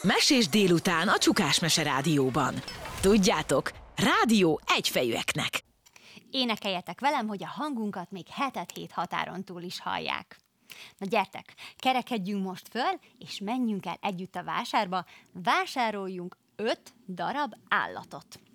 Mesés délután a Csukás Mese Rádióban. Tudjátok, rádió egyfejűeknek. Énekeljetek velem, hogy a hangunkat még hetet-hét határon túl is hallják. Na gyertek, kerekedjünk most föl, és menjünk el együtt a vásárba, vásároljunk 5 darab állatot.